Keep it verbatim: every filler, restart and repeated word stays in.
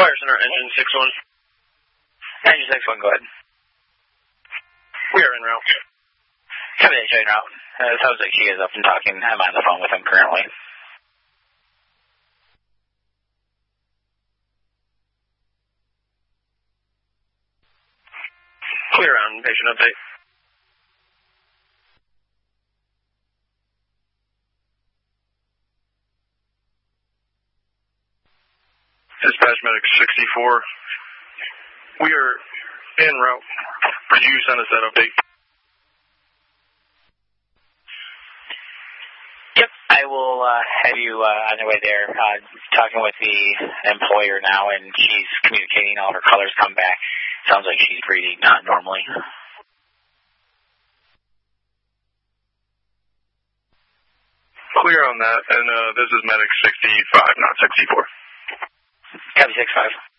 Fire Center, engine six one. Engine six one, go ahead. We are en route. Copy that, en route. Uh, it sounds like she is up and talking. I'm on the phone with him currently. Clear on patient update. Dispatch medic sixty-four. We are en route. Could you send us that update? Yep, I will uh, have you uh, on the way there. Uh, talking with the employer now, and she's communicating. All of her colors come back. Sounds like she's breathing not normally. Clear on that, and uh, this is medic sixty-five, not sixty-four. Copy six five.